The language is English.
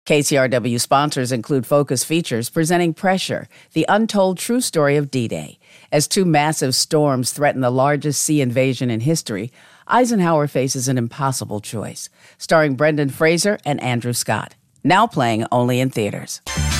KCRW sponsors include Focus Features presenting Pressure, the untold true story of D-Day. As two massive storms threaten the largest sea invasion in history, Eisenhower faces an impossible choice. Starring Brendan Fraser and Andrew Scott. Now playing only in theaters.